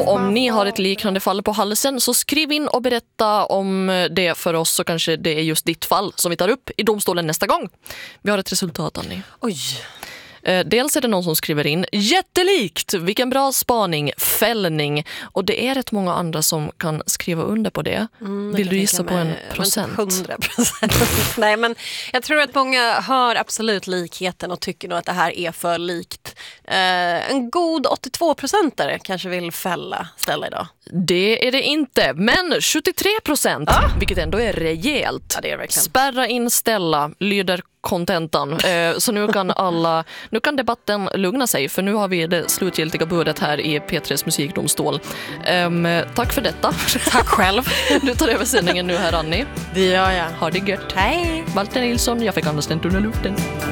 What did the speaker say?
Och om ni har ett liknande fall på halsen så skriv in och berätta om det för oss, så kanske det är just ditt fall som vi tar upp i domstolen nästa gång. Vi har ett resultat, Annie. Oj. Dels är det någon som skriver in jättelikt, vilken bra spaning, fällning. Och det är rätt många andra som kan skriva under på det. Vill du gissa på en procent? 100%. Nej, men jag tror att många hör absolut likheten och tycker nog att det här är för likt. En god 82% kanske vill fälla Stella idag. Det är det inte, men 73%, vilket ändå är rejält. Ja, det är verkligen. Spärra in Stella, lyder kontentan. Så nu kan debatten lugna sig, för nu har vi det slutgiltiga budet här i P3s musikdomstol. Tack för detta. Tack själv. Du tar över sändningen nu här, Annie. Det gör jag. Ha det gött. Hej. Walter Nilsson, jag fick Anders den tunna luften.